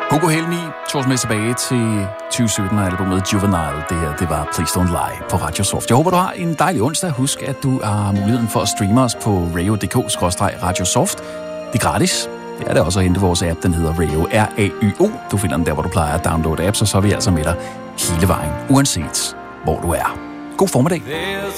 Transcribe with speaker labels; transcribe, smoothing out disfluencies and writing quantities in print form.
Speaker 1: Hugo Helmi tog os med tilbage til 2017 og albumet Juvenile. Det her, det var Please Don't Lie på Radio Soft. Jeg håber, du har en dejlig onsdag. Husk, at du har muligheden for at streame os på radio.dk/radiosoft. Det er gratis. Det er det også at hente vores app. Den hedder Radio RAYO. Du finder den der, hvor du plejer at downloade apps, og så er vi altså med dig hele vejen, uanset hvor du er. God formiddag.